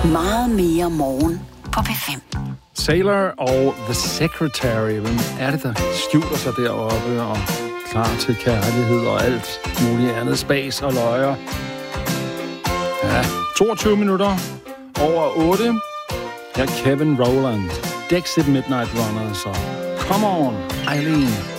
Meget mere morgen på P5. Sailor og The Secretary. Hvem er det, der skjuler sig deroppe og klar til kærlighed og alt muligt andet spas og løjer? Ja, 22 minutter over 8. Her er Kevin Rowland, Dexit Midnight Runners og Come On, Eileen.